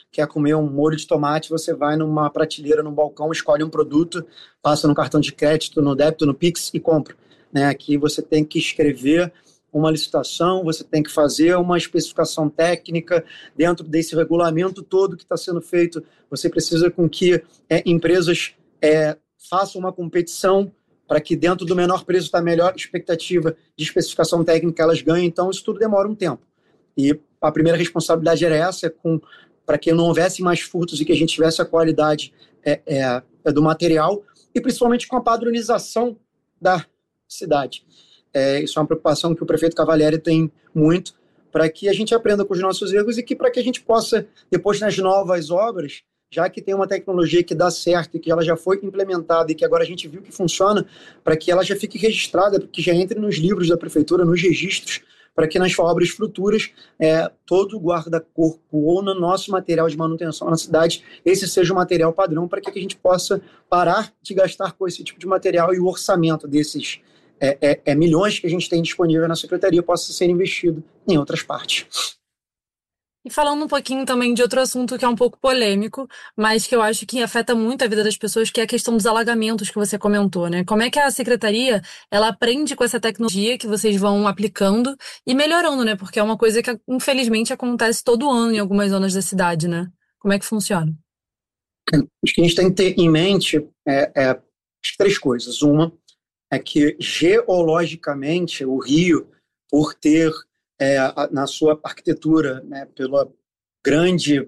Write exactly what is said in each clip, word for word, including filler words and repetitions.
quer comer um molho de tomate, você vai numa prateleira, num balcão, escolhe um produto, passa no cartão de crédito, no débito, no Pix e compra. Né? Aqui você tem que escrever uma licitação, você tem que fazer uma especificação técnica dentro desse regulamento todo que está sendo feito. Você precisa com que é, empresas é, façam uma competição para que dentro do menor preço está a melhor expectativa de especificação técnica elas ganhem. Então, isso tudo demora um tempo. E a primeira responsabilidade era essa, para que não houvesse mais furtos e que a gente tivesse a qualidade é, é, é do material, e principalmente com a padronização da cidade. É, isso é uma preocupação que o prefeito Cavalieri tem muito, para que a gente aprenda com os nossos erros e que para que a gente possa, depois nas novas obras, já que tem uma tecnologia que dá certo e que ela já foi implementada e que agora a gente viu que funciona, para que ela já fique registrada, que já entre nos livros da prefeitura, nos registros, para que nas obras futuras, é, todo o guarda-corpo ou no nosso material de manutenção na cidade, esse seja o material padrão, para que a gente possa parar de gastar com esse tipo de material e o orçamento desses É, é, é milhões que a gente tem disponível na secretaria possa ser investido em outras partes. E falando um pouquinho também de outro assunto que é um pouco polêmico, mas que eu acho que afeta muito a vida das pessoas, que é a questão dos alagamentos que você comentou, né? Como é que a secretaria, ela aprende com essa tecnologia que vocês vão aplicando e melhorando, né? Porque é uma coisa que, infelizmente, acontece todo ano em algumas zonas da cidade, né? Como é que funciona? Acho que a gente tem que ter em mente é, é, as três coisas. Uma é que, geologicamente, o Rio, por ter é, na sua arquitetura, né, pela grande,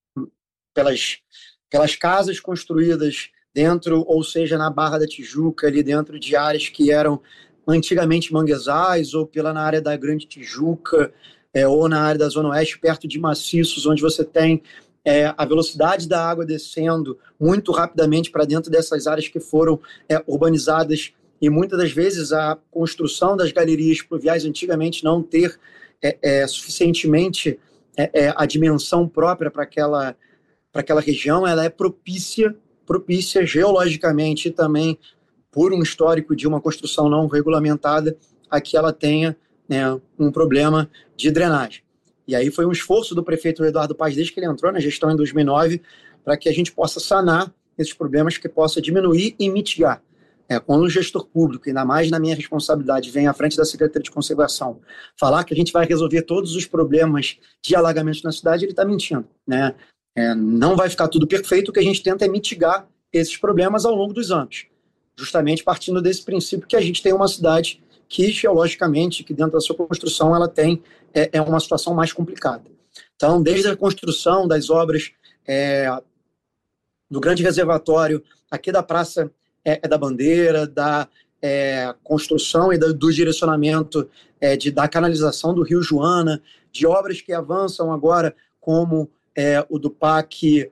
pelas, pelas casas construídas dentro, ou seja, na Barra da Tijuca, ali dentro de áreas que eram antigamente manguezais, ou pela na área da Grande Tijuca, é, ou na área da Zona Oeste, perto de maciços, onde você tem é, a velocidade da água descendo muito rapidamente para dentro dessas áreas que foram é, urbanizadas, e muitas das vezes a construção das galerias pluviais antigamente não ter é, é, suficientemente é, é, a dimensão própria para aquela, para aquela região, ela é propícia, propícia geologicamente e também por um histórico de uma construção não regulamentada a que ela tenha, né, um problema de drenagem. E aí foi um esforço do prefeito Eduardo Paes, desde que ele entrou na gestão em dois mil e nove, para que a gente possa sanar esses problemas, que possa diminuir e mitigar. É, quando o gestor público, ainda mais na minha responsabilidade, vem à frente da Secretaria de Conservação, falar que a gente vai resolver todos os problemas de alagamentos na cidade, ele está mentindo. Né? É, não vai ficar tudo perfeito, o que a gente tenta é mitigar esses problemas ao longo dos anos, justamente partindo desse princípio que a gente tem uma cidade que, geologicamente, que dentro da sua construção, ela tem é, é uma situação mais complicada. Então, desde a construção das obras é, do grande reservatório, aqui da Praça É, é da Bandeira, da é, construção e da, do direcionamento é, de, da canalização do Rio Joana, de obras que avançam agora, como é, o do Parque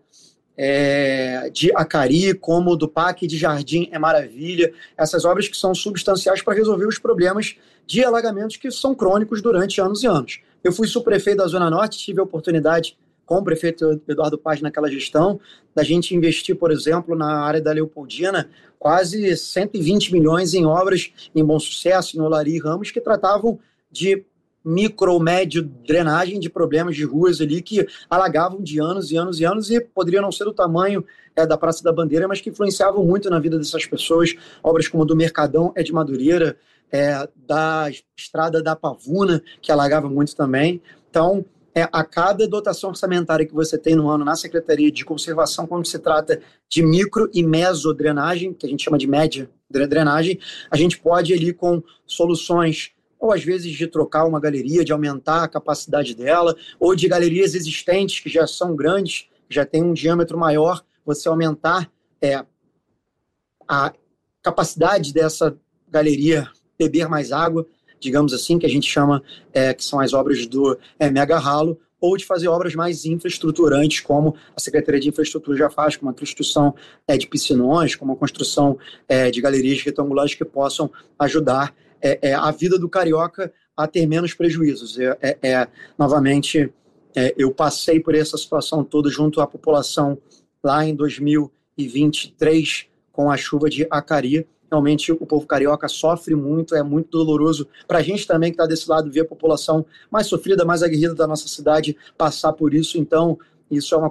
é, de Acari, como o do Parque de Jardim é Maravilha, essas obras que são substanciais para resolver os problemas de alagamentos que são crônicos durante anos e anos. Eu fui subprefeito da Zona Norte, tive a oportunidade com o prefeito Eduardo Paes naquela gestão, da gente investir, por exemplo, na área da Leopoldina, quase cento e vinte milhões em obras em Bom Sucesso, em Olari e Ramos, que tratavam de micro, médio drenagem de problemas de ruas ali que alagavam de anos e anos e anos e poderiam não ser do tamanho é, da Praça da Bandeira, mas que influenciavam muito na vida dessas pessoas. Obras como a do Mercadão é de Madureira, é, da Estrada da Pavuna, que alagava muito também. Então, É, a cada dotação orçamentária que você tem no ano na Secretaria de Conservação, quando se trata de micro e mesodrenagem, que a gente chama de média drenagem, a gente pode ali com soluções, ou às vezes de trocar uma galeria, de aumentar a capacidade dela, ou de galerias existentes que já são grandes, já tem um diâmetro maior, você aumentar é, a capacidade dessa galeria beber mais água, digamos assim, que a gente chama, é, que são as obras do é, mega ralo, ou de fazer obras mais infraestruturantes, como a Secretaria de Infraestrutura já faz, como a construção é, de piscinões, como a construção é, de galerias retangulares que possam ajudar é, é, a vida do carioca a ter menos prejuízos. É, é, é, novamente, é, eu passei por essa situação toda junto à população lá em dois mil e vinte e três, com a chuva de Acari. Realmente o povo carioca sofre muito, é muito doloroso para a gente também que está desse lado ver a população mais sofrida, mais aguerrida da nossa cidade passar por isso. Então, isso é uma